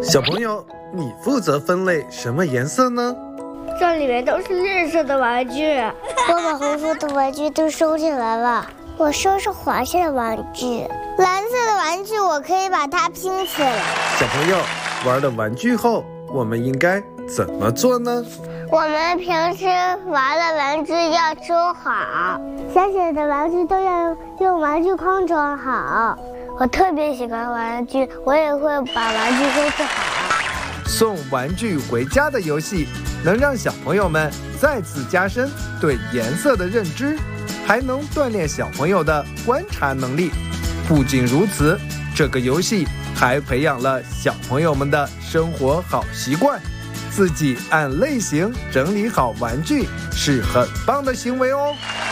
小朋友，你负责分类什么颜色呢？ 这里面都是绿色的玩具， 我把红色的玩具都收起来了。我收拾黄色的玩具，蓝色的玩具我可以把它拼起来。 小朋友，玩了玩具后，我们应该怎么做呢？ 我们平时玩的玩具要收好，小小的玩具都要用玩具框装好。我特别喜欢玩具，我也会把玩具收拾好。 送玩具回家的游戏能让小朋友们再次加深对颜色的认知，还能锻炼小朋友的观察能力。不仅如此，这个游戏还培养了小朋友们的生活好习惯。自己按类型整理好玩具是很棒的行为哦。